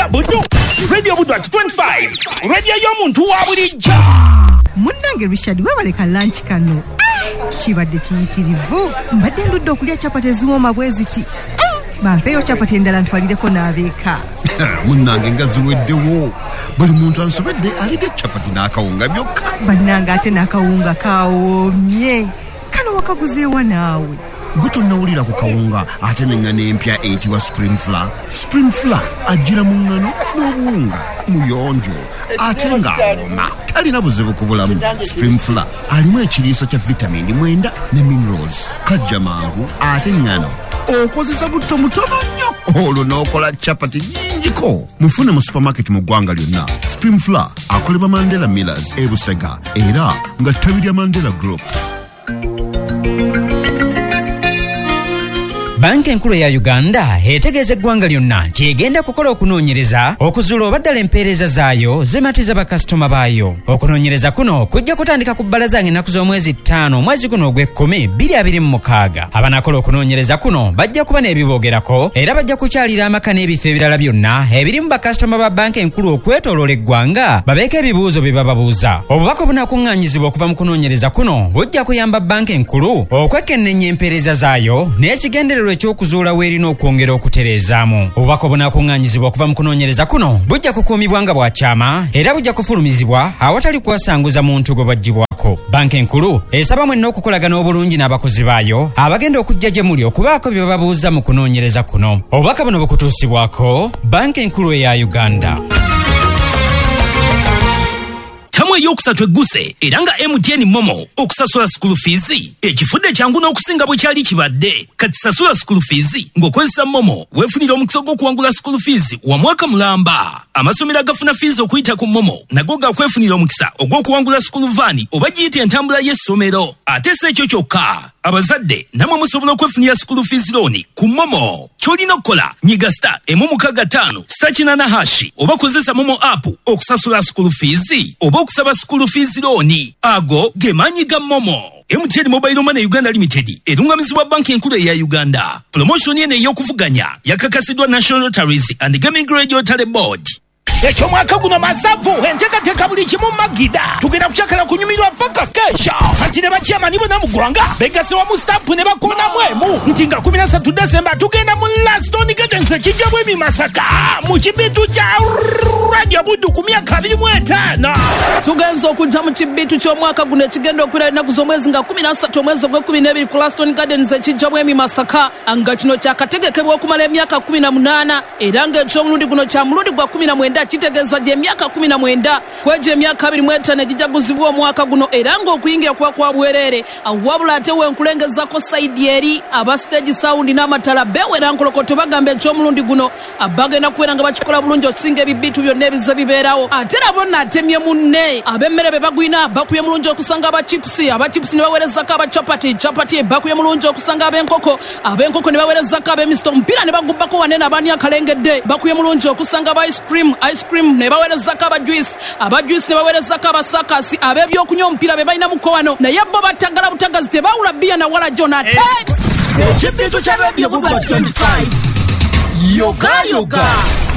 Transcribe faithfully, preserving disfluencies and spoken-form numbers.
Radio Budu. Radio Budu at twenty-five. Radio y'omuntu wa bulijjo. Munnange Richard webaleka lunch kano. Kibadde kiyitirivu. Mbadde ndudde okulya chapati eziwooma bwe ziti. Bampeyo chapati endala ntwalireko n'abeeka. Munnange nga ziweddewo. Buli muntu ansobedde alidde chapati n'akawunga byokka. Bannange ate n'akawunga kawoomye. Kano wakaguzeewa naawe. Guto nawulira ku kawunga ate n'engano empya eyitibwa spring flour. Spring flour ajjira mu ngano n'obuwunga muyonjo ate ng'awoma. Talina buzibu ku bulamu. Spring flour alimu ekiriisa kya vitamini mwenda ne minerals. Kajja mangu ate ngano okozesa butto mutono nnyo olwo n'okola chapati nnyingiko. Mufune mu supermarket mu ggwanga lyonna. Spring flour akolebwa Mandela Millers e Busega era nga ttabi lya Mandela Group. Banki enkulu ya Uganda etegeeza eggwanga lyonna nti egenda kukola okunoonyereza okuzuula obaddala empeereza zaayo zematiza bakasitoma baayo. Okunoonyereza kuno kujja kutandika ku bbalaza ng'ennaku z'omwezi ttaano omwezi guno ogw'ekkumi bbiri abiri mu mukaaga. Abanakola okunoonyereza kuno bajja kuba n'ebiboogerako era bajja kukyalira amaka n'ebifo ebirala byonna ebirimu bakasitoma ba banki enkulu okwetooloola eggwanga babeeko ebibuuzo bye bababuuza. Obubaka obunakuŋŋaanyizibwa okuva mu kunoonyereza kuno bujja kuyamba banki enkulu okwekennenya empeereza zaayo n'ekigendererwa ekyokuzuula weerina okwongera okutereezaamu. Obubaka obunakuŋŋaanyizibwa okuva mu kunoonyereza kuno bujja kukuumibwa nga bwa kyama era bujja kufulumizibwa awatali kwasanguza muntu gwe baggyibwako. Banki enkulu esaba mwenna okukolagana obulungi n'abakozi baayo abagenda okujja gye muli okubaako bye bababuuza mu kunoonyereza kuno. Obubaka buno bukutuusibwako banki enkulu eya Uganda. Tamwe yokusatu egguse era nga M T N Momo okusasula school fees ekifudde kyangu n'okusinga bwe kyali kibadde. Kati sasula school fees ng'okozesa Momo weefunira omukisa gw'okuwangula school fees wa mwaka mulamba. Amasomero agafuna fees okuyita ku Momo nago gakwefunira omukisa ogw'okuwangula school van oba giyita entambula y'essomero. Ate si ekyo kyokka, abazadde namwe musobola okwefunira school fees loan ku Momo. Ky'olina okukola nyiga star emu mukaaga ttaano star kinaana hashi oba kozesa Momo app okusasula school fees oba okusaba school fees loan. Ago ge maanyi ga Momo. M T N Mobile Money Uganda Limited erungamizibwa banki enkulu eya Uganda. Promotion eno ey'okuvuganya yakakasiddwa National Lotteries and Gaming Regulatory Board. Ekyo mwaka guno masavu enteekateeka buli kimu magida tugenda kukyakala kunyumirwa paka kesha. Anti ne bakyamani bonna mu ggwanga begase wamu stampu ne bakoona mwemu nti nga kumi na ssatu Desemba tugenda mu Laston Gardens ekijja bwemi Masaka mu kibitu kya Radio Budu ku myaka abiri mu etaano. Tugenza okujja mu kibitu ky'omwaka guno ekigenda okwira ennaku z'omwezi nga kumi na ssatu omwezi ogw'ekkumi n'ebiri ku Laston Gardens ekijja bwemi Masaka nga kino kyakategekebwa okumala emyaka kumi na munaana era ng'eky'omulundi guno kya mulundi gwa kumi na mwenda kitegeeza gye emyaka kumi na mwenda kwegyo emyaka abiri mu etaano egijaguzibwa omwaka guno era ng'okuyingira kuba kwa bwereere wabula ate wenkulengezako saidi eri aba stage sound n'amatala beewera nkolokoto bagamba eky'omulundi guno bagenda kubeera nga bakikola bulungi okusinga ebibitu byonna ebize bibeerawo. Ate nabo nnatemye munne ab'emmere be bagwina bakuye mulungi okusanga abachipusi abachipusi ne baweerezako abachapati chapati bakuye mulungi okusanga ab'enkoko ab'enkoko ne baweerezako ab'emisto omupiira ne bagubbako wanene abaani akalengedde bakuye mulungi okusanga aba ice cream ice cream ne baweerezako aba juice aba juice ne baweerezako abasakasi ab'ebyokunywa omupiira be balina muko wano naye bo battagala butagazi tebawula bbiya na wala jonate ekibitu kya Radio Budu twenty-five yoga yoga.